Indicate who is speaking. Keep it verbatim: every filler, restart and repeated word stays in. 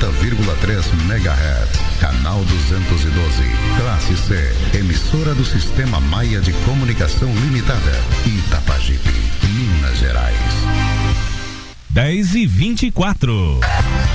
Speaker 1: noventa vírgula três megahertz, canal duzentos e doze, classe C, emissora do Sistema Maia de Comunicação Limitada, Itapajipe, Minas Gerais.
Speaker 2: dez e vinte e quatro.